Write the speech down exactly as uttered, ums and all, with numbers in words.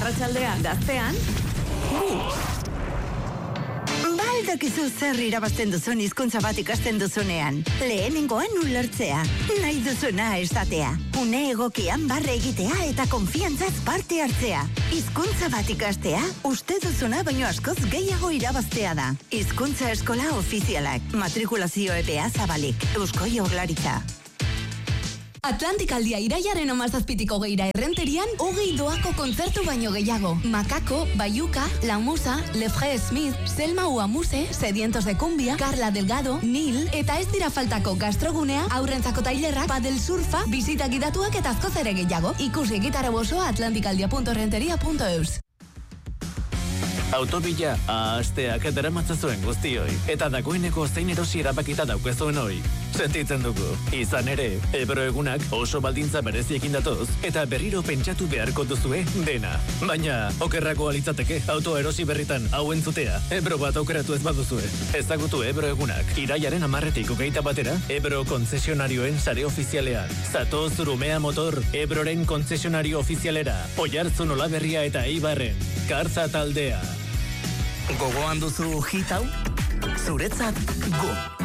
arratsaldean gaztean, Baldakizu zer irabazten duzun hizkuntza bat ikasten duzunean. Lehenengoan ulertzea, nahi duzuna esatea. Une egokian barre egitea eta konfiantzaz parte hartzea. Hizkuntza bat ikastea, uste duzuna baino askoz gehiago irabaztea da. Hizkuntza eskola ofizialak, matrikulazio epea zabalik, Eusko Jaurlaritza. Atlantikaldia iraiaren amazazpitiko geira errenterian, hogei doako kontzertu baino gehiago. Makako, Bayuka, La Musa, Lefre Smith, Selma Uamuse, Sedientos de Cumbia, Carla Delgado, Nil, eta ez dira faltako gastrogunea, aurrentzako tailerrak, padel surfa, bisita gidatuak eta askoz ere gehiago. Ikusi gitara bosoa atlantikaldia punto renteria punto eus. Autobila ahasteak daramatzazuen guztioi, eta dagoeneko zein erosi erabakita daukezuen hoi. Sentitzen dugu. Izan ere, Ebro egunak oso baldintza bereziekin datoz, eta berriro pentsatu beharko duzue dena. Baina, okerrako alitzateke, auto erosi berritan hau entzutea, Ebro bat aukeratu ez baduzue. Ezagutu Ebro egunak, iraiaren amarretik hogeita batera, Ebro konzesionarioen sare ofizialean. Zatoz Rumea Motor, Ebroren konzesionario ofizialera, Oiartzun Olaberria eta Eibarren, Kartza taldea. Gogoan duzu hit hau? Zuretzat go.